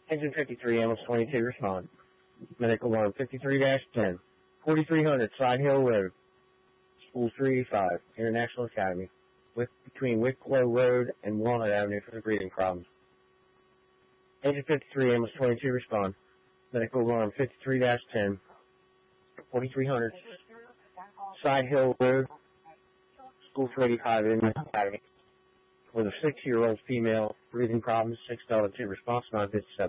Engine 53, ambulance 22, respond. Medical alarm 53-10, 4300 Side Hill Road, School 385, International Academy, between Wicklow Road and Walnut Avenue for the breathing problems. Engine 53, ambulance 22, respond. Medical alarm 53-10, 4300 Side Hill Road, School 385, International Academy, with a 6-year-old female, breathing problems, 6 Delta 2, response 957.